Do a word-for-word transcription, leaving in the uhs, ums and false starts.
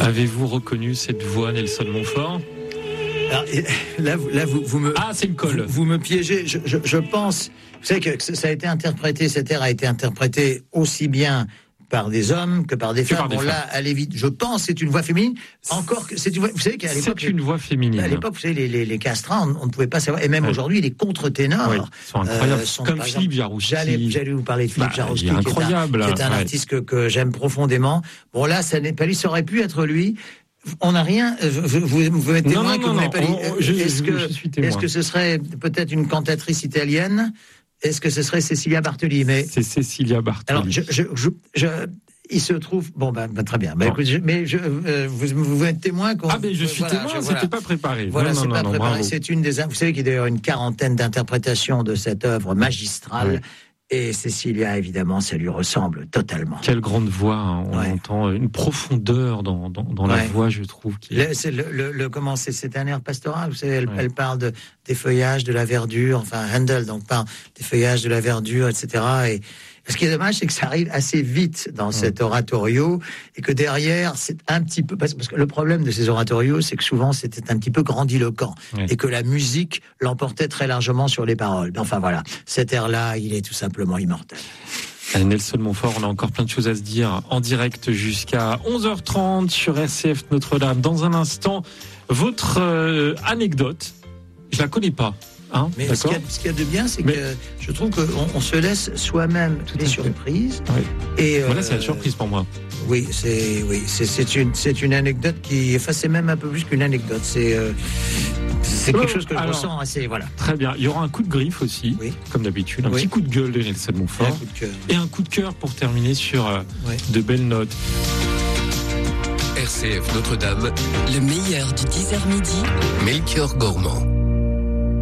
Avez-vous reconnu cette voix, Nelson Montfort ? Alors, là, vous, là vous, vous me ah, c'est une colle. Vous, vous me piégez. Je, je, je pense, vous savez que ça a été interprété, cet air a été interprété aussi bien par des hommes que par des que femmes. Par des bon, femmes. Là, allez vite. Je pense c'est une voix féminine. Encore que c'est une voix. Vous savez qu'à l'époque, c'est une voix féminine. À l'époque, vous savez, les, les, les castrats, on, on ne pouvait pas savoir. Et même ouais. aujourd'hui, les contre-ténors oui, sont incroyables. Euh, sont, Comme Philippe Jaroussy. J'allais, j'allais vous parler de Philippe bah, Jaroussy, qui est incroyable, un, qui est un ouais. artiste que, que j'aime profondément. Bon, là, ça n'est pas lui. Ça aurait pu être lui. On n'a rien. Vous, vous, vous êtes témoin que non, vous n'avez pas dit. On, je, est-ce je, que, je suis témoin. Est-ce que ce serait peut-être une cantatrice italienne? Est-ce que ce serait Cecilia Bartoli? Mais c'est Cecilia Bartoli. Alors, je, je, je, je il se trouve. Bon, ben, ben très bien. Ben, écoute, je, mais je, euh, vous, vous êtes témoin qu'on. Ah, mais je suis voilà, témoin. Je, voilà. C'était pas préparé. Voilà, non, c'est non, pas non, préparé. Bravo. C'est une des. Vous savez qu'il y a d'ailleurs une quarantaine d'interprétations de cette œuvre magistrale. Ouais. Et Cecilia, évidemment, ça lui ressemble totalement. Quelle grande voix, hein. On ouais. entend une profondeur dans, dans, dans ouais. la voix, je trouve. Qui... Le, c'est le, le, le, comment c'est, c'est un air pastoral, vous savez, elle, ouais. elle parle de, des feuillages, de la verdure, enfin, Handel, donc, parle des feuillages, de la verdure, et cetera. Et ce qui est dommage, c'est que ça arrive assez vite dans ouais. cet oratorio, et que derrière, c'est un petit peu, parce que le problème de ces oratorios, c'est que souvent, c'était un petit peu grandiloquent, ouais. et que la musique l'emportait très largement sur les paroles. Enfin, voilà. Cet air-là, il est tout simplement immortel. Nelson Montfort, on a encore plein de choses à se dire en direct jusqu'à onze heures trente sur R C F Notre-Dame. Dans un instant, votre euh, anecdote, je la connais pas. Hein, mais ce qu'il, a, ce qu'il y a de bien, c'est mais... que je trouve qu'on on se laisse soi-même des surprises. Oui. Et voilà, euh, c'est la surprise pour moi. Oui, c'est oui, c'est, c'est une c'est une anecdote qui, enfin, c'est même un peu plus qu'une anecdote. C'est euh, c'est quelque oh, chose que je alors, ressens assez. Voilà. Très bien. Il y aura un coup de griffe aussi, oui. comme d'habitude, un oui. petit coup de gueule de Nelson Montfort, et un coup de cœur, et un coup de cœur pour terminer sur euh, oui. de belles notes. R C F Notre-Dame, le meilleur du dix heures midi. Melchior Gormand.